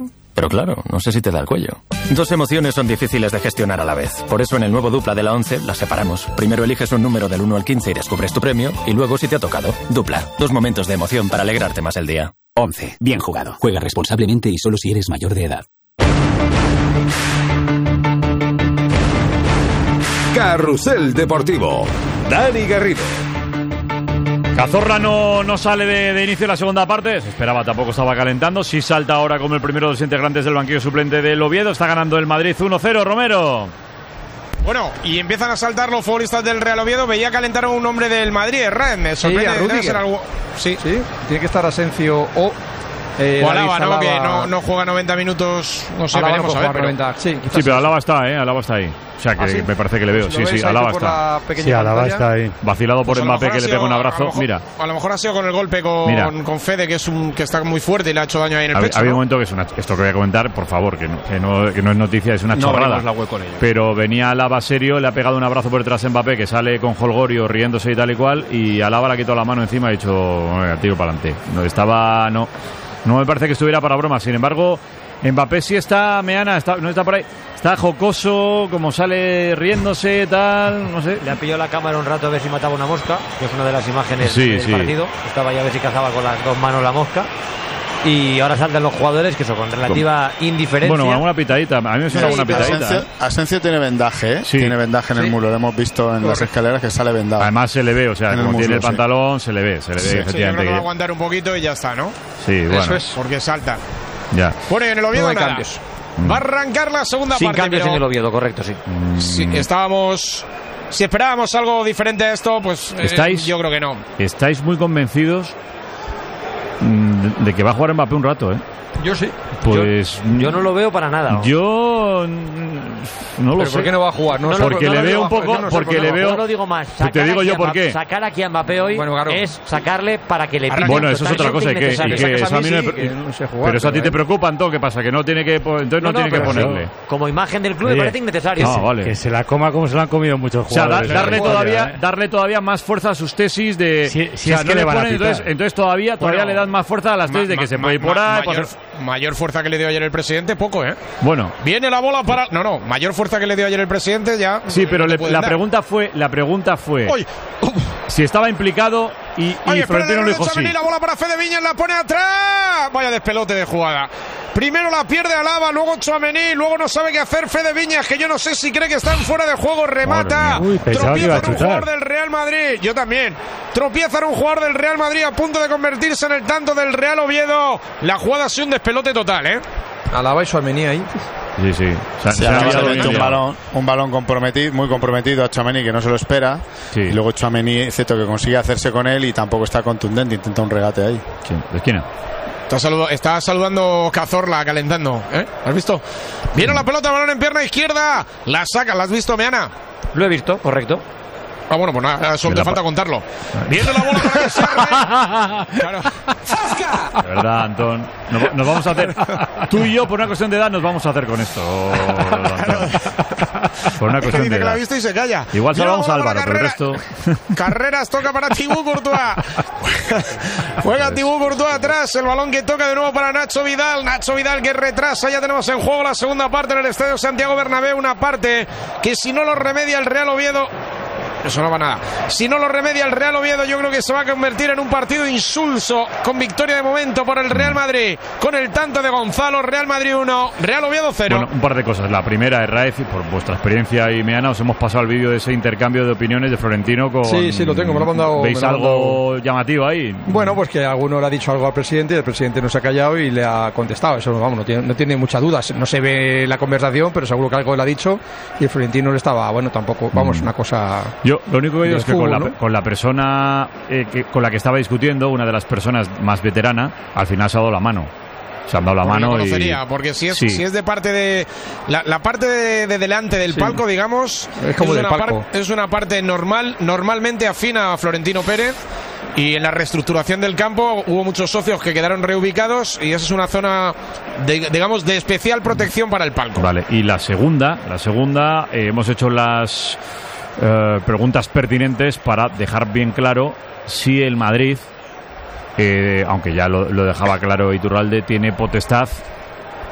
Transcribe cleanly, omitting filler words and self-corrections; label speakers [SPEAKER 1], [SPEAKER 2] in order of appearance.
[SPEAKER 1] Pero claro, no sé si te da el cuello. Dos emociones son difíciles de gestionar a la vez. Por eso en el nuevo Dupla de la 11 las separamos. Primero eliges un número del 1 al 15 y descubres tu premio. Y luego si te ha tocado. Dupla. Dos momentos de emoción para alegrarte más el día.
[SPEAKER 2] 11. Bien jugado. Juega responsablemente y solo si eres mayor de edad.
[SPEAKER 3] Carrusel Deportivo. Dani Garrido.
[SPEAKER 4] Cazorla no sale de inicio de la segunda parte. Se esperaba, tampoco estaba calentando. Sí salta ahora como el primero de los integrantes del banquillo suplente del Oviedo. Está ganando el Madrid 1-0, Romero.
[SPEAKER 5] Bueno, y empiezan a saltar los futbolistas del Real Oviedo. Veía calentar a un hombre del Madrid, Herrera. Me sorprende. Debe ser algo...
[SPEAKER 6] Sí, tiene que estar Asencio o
[SPEAKER 5] Alaba, ¿no? Que no juega 90 minutos. No sé,
[SPEAKER 6] Alaba
[SPEAKER 5] veremos
[SPEAKER 6] no
[SPEAKER 5] a ver.
[SPEAKER 6] 90. Sí,
[SPEAKER 4] pero Alaba está, Alaba está ahí. O sea, que me parece que le veo. Sí, Alaba está.
[SPEAKER 7] Sí, Alaba está ahí.
[SPEAKER 4] Vacilado por Mbappé, que le pega un abrazo. Mira.
[SPEAKER 5] A lo mejor ha sido con el golpe con Fede, que está muy fuerte y le ha hecho daño ahí en el pecho.
[SPEAKER 4] Había un momento que es esto que voy a comentar, por favor, que no es noticia, es una chorrada. Pero venía Alaba serio, le ha pegado un abrazo por detrás a Mbappé, que sale con Holgorio riéndose y tal y cual, y Alaba le ha quitado la mano encima y ha dicho, tiro para adelante. No me parece que estuviera para broma. Sin embargo, Mbappé sí está, Meana, no está por ahí. Está jocoso, como sale riéndose, tal, no sé.
[SPEAKER 8] Le ha pillado la cámara un rato a ver si mataba una mosca, que es una de las imágenes del partido. Estaba ya a ver si cazaba con las dos manos la mosca. Y ahora saltan los jugadores, que son con relativa indiferencia.
[SPEAKER 4] Bueno, alguna pitadita. A mí me suena alguna pitadita.
[SPEAKER 9] Asencio tiene vendaje, ¿eh? Sí. Tiene vendaje en el muro. Lo hemos visto en las escaleras que sale vendado.
[SPEAKER 4] Además se le ve, o sea, como tiene el pantalón, se le ve, efectivamente.
[SPEAKER 5] Yo creo que va a aguantar un poquito y ya está, ¿no?
[SPEAKER 4] Sí, bueno.
[SPEAKER 5] Eso es, porque salta.
[SPEAKER 4] Ya.
[SPEAKER 5] Bueno, y en el Oviedo nada. Va a arrancar la segunda parte.
[SPEAKER 8] Sin cambios en el Oviedo, correcto, sí.
[SPEAKER 5] Si esperábamos algo diferente a esto, pues yo creo que no.
[SPEAKER 4] ¿Estáis muy convencidos de que va a jugar Mbappé un rato,
[SPEAKER 6] Yo sí.
[SPEAKER 4] Pues
[SPEAKER 8] yo no lo veo para nada.
[SPEAKER 4] Yo no lo sé.
[SPEAKER 6] ¿Por qué no va a jugar?
[SPEAKER 4] Porque le veo un poco. Porque le veo.
[SPEAKER 8] Yo lo digo más.
[SPEAKER 4] Te digo yo por qué.
[SPEAKER 8] Sacar aquí a Mbappé hoy es sacarle para que le pille.
[SPEAKER 4] Bueno, eso es otra cosa. Eso a mí no sé jugar. Pero eso a ti te preocupa, entonces, ¿qué pasa? Que no tiene que. Entonces no tiene que ponerle.
[SPEAKER 8] Como imagen del club me parece innecesario.
[SPEAKER 4] Vale.
[SPEAKER 7] Que se la coma como se la han comido muchos jugadores.
[SPEAKER 4] O sea, darle todavía más fuerza a sus tesis de.
[SPEAKER 7] Si es que le van a pitar.
[SPEAKER 4] Entonces todavía le dan más fuerza a las tesis de que se puede ir por ahí.
[SPEAKER 5] Mayor fuerza que le dio ayer el presidente, poco,
[SPEAKER 4] Bueno.
[SPEAKER 5] Viene la bola para... No, mayor fuerza que le dio ayer el presidente ya...
[SPEAKER 4] Sí, pero la pregunta fue... si estaba implicado y Florentino lo dijo sí.
[SPEAKER 5] La bola para Fede Viñas, la pone atrás. Vaya despelote de jugada. Primero la pierde Alaba, luego Tchouaméni, luego no sabe qué hacer Fede Viñas, que yo no sé si cree que están fuera de juego, remata. Tropieza en un jugador del Real Madrid. Yo también. Tropieza en un jugador del Real Madrid a punto de convertirse en el tanto del Real Oviedo. La jugada ha sido un despelote total,
[SPEAKER 6] Alaba y Tchouaméni ahí.
[SPEAKER 4] Sí.
[SPEAKER 9] Se ha un balón comprometido, muy comprometido a Tchouaméni, que no se lo espera. Sí. Y luego Tchouaméni, excepto que consigue hacerse con él y tampoco está contundente, intenta un regate ahí.
[SPEAKER 4] Sí, de esquina.
[SPEAKER 5] Está saludando Cazorla, calentando. ¿Has visto? Viene la pelota, balón en pierna izquierda. La saca, ¿la has visto, Meana?
[SPEAKER 8] Lo he visto, correcto.
[SPEAKER 5] Bueno, pues nada, solo te falta contarlo. Viene la bola para que se claro.
[SPEAKER 4] De verdad, Antón. Nos vamos a hacer. Tú y yo, por una cuestión de edad, nos vamos a hacer con esto, Antón. Por una cuestión de edad.
[SPEAKER 5] Que la ha visto y se calla.
[SPEAKER 4] Igual salvamos a Álvaro, pero el resto.
[SPEAKER 5] Carreras toca para Thibaut Courtois. Juega Thibaut Courtois atrás. El balón que toca de nuevo para Nacho Vidal. Nacho Vidal que retrasa. Ya tenemos en juego la segunda parte en el Estadio Santiago Bernabéu. Una parte que si no lo remedia el Real Oviedo. Eso no va nada. Si no lo remedia el Real Oviedo, yo creo que se va a convertir en un partido insulso, con victoria de momento por el Real Madrid, con el tanto de Gonzalo. Real Madrid 1, Real Oviedo 0.
[SPEAKER 4] Bueno, un par de cosas. La primera, Raez, por vuestra experiencia y Meana, os hemos pasado el vídeo de ese intercambio de opiniones de Florentino con...
[SPEAKER 6] Sí, lo tengo, me lo ha mandado.
[SPEAKER 4] ¿Veis algo llamativo ahí?
[SPEAKER 6] Bueno, pues que alguno le ha dicho algo al presidente y el presidente no se ha callado y le ha contestado. Eso, vamos, no tiene mucha duda. No se ve la conversación, pero seguro que algo le ha dicho y el Florentino le estaba, tampoco, una cosa...
[SPEAKER 4] Yo lo único que digo es que con la persona con la que estaba discutiendo, una de las personas más veterana, al final se ha dado la mano. Se han dado la mano
[SPEAKER 5] conocería, porque si es de parte de la parte de delante del palco, digamos,
[SPEAKER 6] es como del palco.
[SPEAKER 5] Es una parte normalmente afina a Florentino Pérez. Y en la reestructuración del campo hubo muchos socios que quedaron reubicados y esa es una zona digamos de especial protección para el palco.
[SPEAKER 4] Vale, y la segunda hemos hecho las preguntas pertinentes para dejar bien claro si el Madrid, aunque ya lo dejaba claro Iturralde, tiene potestad